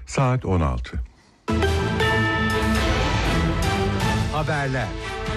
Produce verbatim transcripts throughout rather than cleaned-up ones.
Saat on altı. Haberler.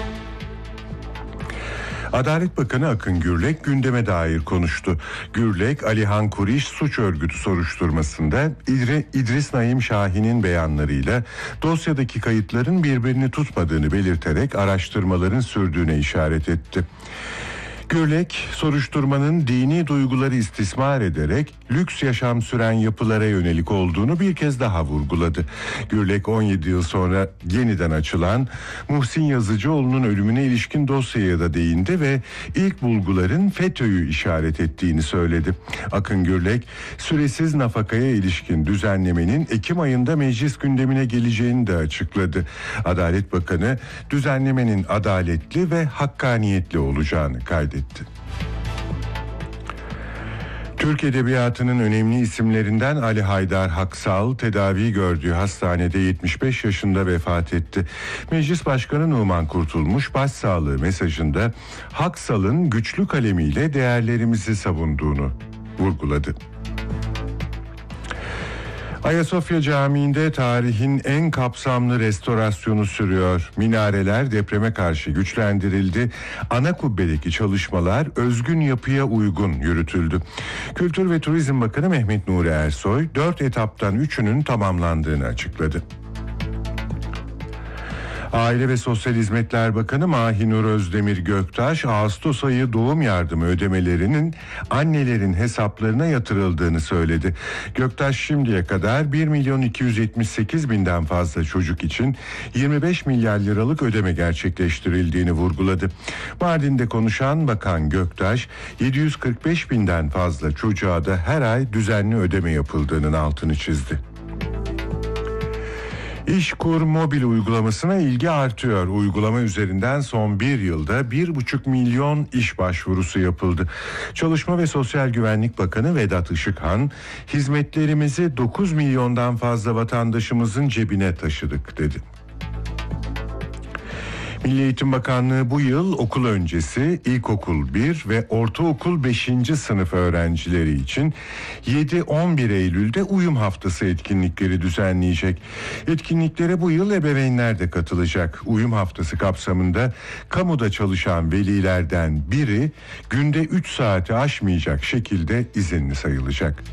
Adalet Bakanı Akın Gürlek gündeme dair konuştu. Gürlek, Alihan Kuriş suç örgütü soruşturmasında İdris Naim Şahin'in beyanlarıyla dosyadaki kayıtların birbirini tutmadığını belirterek araştırmaların sürdüğüne işaret etti. Gürlek, soruşturmanın dini duyguları istismar ederek lüks yaşam süren yapılara yönelik olduğunu bir kez daha vurguladı. Gürlek, on yedi yıl sonra yeniden açılan Muhsin Yazıcıoğlu'nun ölümüne ilişkin dosyaya da değindi ve ilk bulguların FETÖ'yü işaret ettiğini söyledi. Akın Gürlek, süresiz nafakaya ilişkin düzenlemenin Ekim ayında meclis gündemine geleceğini de açıkladı. Adalet Bakanı, düzenlemenin adaletli ve hakkaniyetli olacağını kaydetti. Türk Edebiyatı'nın önemli isimlerinden Ali Haydar Haksal tedavi gördüğü hastanede yetmiş beş yaşında vefat etti. Meclis Başkanı Numan Kurtulmuş başsağlığı mesajında Haksal'ın güçlü kalemiyle değerlerimizi savunduğunu vurguladı. Ayasofya Camii'nde tarihin en kapsamlı restorasyonu sürüyor. Minareler depreme karşı güçlendirildi. Ana kubbedeki çalışmalar özgün yapıya uygun yürütüldü. Kültür ve Turizm Bakanı Mehmet Nuri Ersoy, dört etaptan üçünün tamamlandığını açıkladı. Aile ve Sosyal Hizmetler Bakanı Mahinur Özdemir Göktaş, Ağustos ayı doğum yardımı ödemelerinin annelerin hesaplarına yatırıldığını söyledi. Göktaş şimdiye kadar bir milyon iki yüz yetmiş sekiz binden fazla çocuk için yirmi beş milyar liralık ödeme gerçekleştirildiğini vurguladı. Mardin'de konuşan Bakan Göktaş, yedi yüz kırk beş binden fazla çocuğa da her ay düzenli ödeme yapıldığının altını çizdi. İşkur mobil uygulamasına ilgi artıyor. Uygulama üzerinden son bir yılda bir buçuk milyon iş başvurusu yapıldı. Çalışma ve Sosyal Güvenlik Bakanı Vedat Işıkhan, hizmetlerimizi dokuz milyondan fazla vatandaşımızın cebine taşıdık dedi. Milli Eğitim Bakanlığı bu yıl okul öncesi ilkokul bir ve ortaokul beşinci sınıf öğrencileri için yedi on bir Eylül'de uyum haftası etkinlikleri düzenleyecek. Etkinliklere bu yıl ebeveynler de katılacak. Uyum haftası kapsamında kamuda çalışan velilerden biri günde üç saati aşmayacak şekilde izinli sayılacak.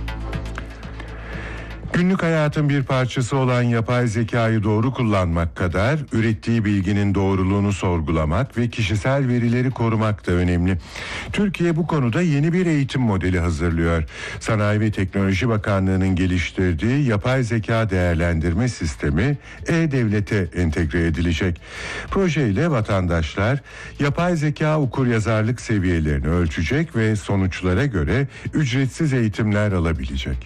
Günlük hayatın bir parçası olan yapay zekayı doğru kullanmak kadar ürettiği bilginin doğruluğunu sorgulamak ve kişisel verileri korumak da önemli. Türkiye bu konuda yeni bir eğitim modeli hazırlıyor. Sanayi ve Teknoloji Bakanlığı'nın geliştirdiği yapay zeka değerlendirme sistemi E-Devlet'e entegre edilecek. Projeyle vatandaşlar yapay zeka okuryazarlık seviyelerini ölçecek ve sonuçlara göre ücretsiz eğitimler alabilecek.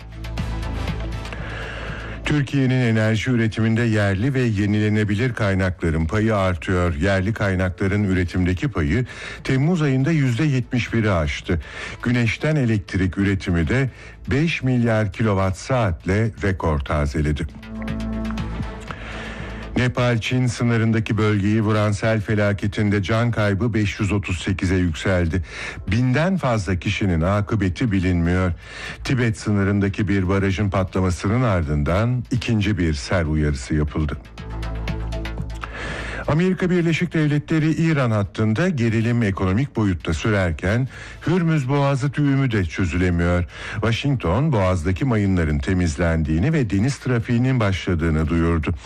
Türkiye'nin enerji üretiminde yerli ve yenilenebilir kaynakların payı artıyor. Yerli kaynakların üretimdeki payı Temmuz ayında yüzde yetmiş biri aştı. Güneşten elektrik üretimi de beş milyar kilowatt saatle rekor tazeledi. Nepal-Çin sınırındaki bölgeyi vuran sel felaketinde can kaybı beş yüz otuz sekize yükseldi. Binden fazla kişinin akıbeti bilinmiyor. Tibet sınırındaki bir barajın patlamasının ardından ikinci bir sel uyarısı yapıldı. Amerika Birleşik Devletleri İran hattında gerilim ekonomik boyutta sürerken Hürmüz Boğazı düğümü de çözülemiyor. Washington, Boğaz'daki mayınların temizlendiğini ve deniz trafiğinin başladığını duyurdu.